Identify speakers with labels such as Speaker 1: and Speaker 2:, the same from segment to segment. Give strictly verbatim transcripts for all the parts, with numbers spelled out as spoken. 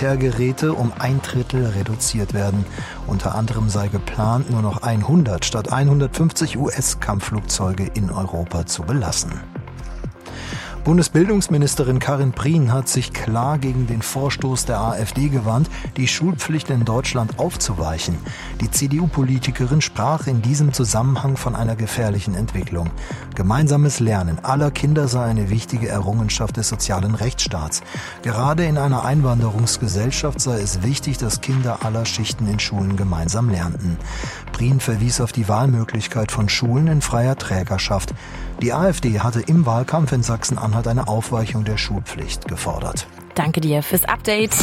Speaker 1: Militärgeräte um ein Drittel reduziert werden. Unter anderem sei geplant, nur noch hundert statt hundertfünfzig U S-Kampfflugzeuge in Europa zu belassen. Bundesbildungsministerin Karin Prien hat sich klar gegen den Vorstoß der AfD gewandt, die Schulpflicht in Deutschland aufzuweichen. Die C D U-Politikerin sprach in diesem Zusammenhang von einer gefährlichen Entwicklung. Gemeinsames Lernen aller Kinder sei eine wichtige Errungenschaft des sozialen Rechtsstaats. Gerade in einer Einwanderungsgesellschaft sei es wichtig, dass Kinder aller Schichten in Schulen gemeinsam lernten. Prien verwies auf die Wahlmöglichkeit von Schulen in freier Trägerschaft. Die AfD hatte im Wahlkampf in Sachsen-Anhalt eine Aufweichung der Schulpflicht gefordert.
Speaker 2: Danke dir fürs Update.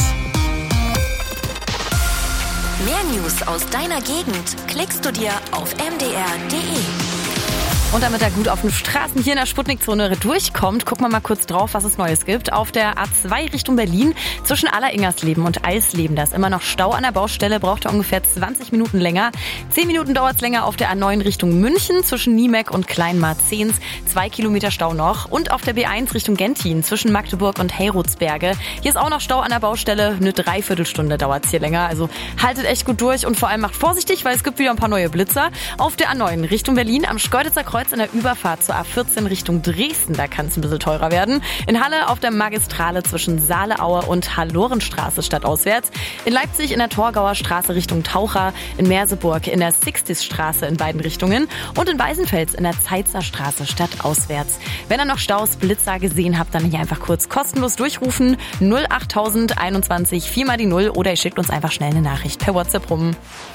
Speaker 3: Mehr News aus deiner Gegend klickst du dir auf m d r punkt d e.
Speaker 2: Und damit er gut auf den Straßen hier in der Sputnik-Zone durchkommt, gucken wir mal kurz drauf, was es Neues gibt. Auf der A zwei Richtung Berlin zwischen Alleringersleben und Eisleben, da ist immer noch Stau an der Baustelle, braucht er ungefähr zwanzig Minuten länger. zehn Minuten dauert es länger auf der A neun Richtung München zwischen Niemek und Kleinmarzens, zwei Kilometer Stau noch. Und auf der B eins Richtung Gentin zwischen Magdeburg und Heyrudsberge. Hier ist auch noch Stau an der Baustelle, eine Dreiviertelstunde dauert es hier länger. Also haltet echt gut durch und vor allem macht vorsichtig, weil es gibt wieder ein paar neue Blitzer. Auf der A neun Richtung Berlin am Schkeuditzer Kreuz in der Überfahrt zur A vierzehn Richtung Dresden, da kann es ein bisschen teurer werden. In Halle auf der Magistrale zwischen Saaleaue und Hallorenstraße stadtauswärts. In Leipzig in der Torgauer Straße Richtung Taucher. In Merseburg in der Sixtisstraße in beiden Richtungen. Und in Weißenfels in der Zeitzer Straße stadtauswärts. Wenn ihr noch Staus, Blitzer gesehen habt, dann hier einfach kurz kostenlos durchrufen. null achttausend einundzwanzig vier mal die null oder ihr schickt uns einfach schnell eine Nachricht per WhatsApp rum.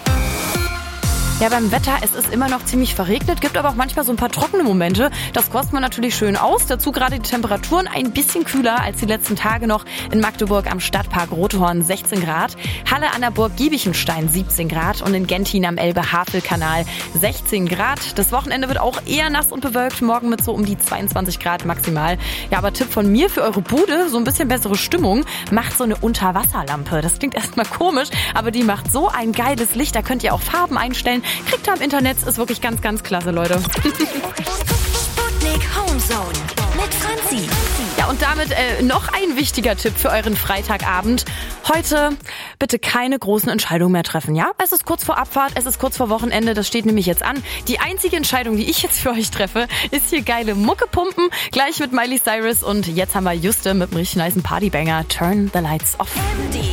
Speaker 2: Ja, beim Wetter, es ist immer noch ziemlich verregnet, gibt aber auch manchmal so ein paar trockene Momente. Das kostet man natürlich schön aus. Dazu gerade die Temperaturen ein bisschen kühler als die letzten Tage noch. In Magdeburg am Stadtpark Rothorn sechzehn Grad, Halle an der Burg Giebichenstein siebzehn Grad und in Gentin am Elbe-Havel-Kanal sechzehn Grad. Das Wochenende wird auch eher nass und bewölkt, morgen mit so um die zweiundzwanzig Grad maximal. Ja, aber Tipp von mir für eure Bude, so ein bisschen bessere Stimmung, macht so eine Unterwasserlampe. Das klingt erstmal komisch, aber die macht so ein geiles Licht, da könnt ihr auch Farben einstellen. Kriegt ihr im Internet, ist wirklich ganz, ganz klasse, Leute.
Speaker 3: Sputnik Homezone mit Franzi.
Speaker 2: Ja, und damit äh, noch ein wichtiger Tipp für euren Freitagabend. Heute bitte keine großen Entscheidungen mehr treffen, ja? Es ist kurz vor Abfahrt, es ist kurz vor Wochenende, das steht nämlich jetzt an. Die einzige Entscheidung, die ich jetzt für euch treffe, ist hier geile Mucke pumpen, gleich mit Miley Cyrus und jetzt haben wir Juste mit einem richtig nicen Partybanger, Turn the Lights Off.
Speaker 3: M D